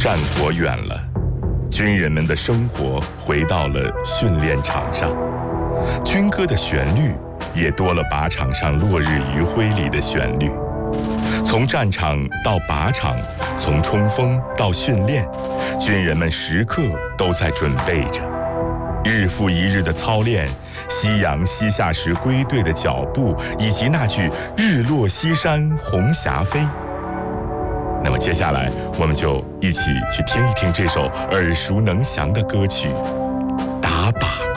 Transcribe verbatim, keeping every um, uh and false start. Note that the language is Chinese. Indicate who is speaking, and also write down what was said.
Speaker 1: 战火远了，军人们的生活回到了训练场上，军歌的旋律也多了靶场上落日余晖里的旋律。从战场到靶场，从冲锋到训练，军人们时刻都在准备着。日复一日的操练，夕阳西下时归队的脚步，以及那句“日落西山红霞飞”。那么接下来，我们就一起去听一听这首耳熟能详的歌曲《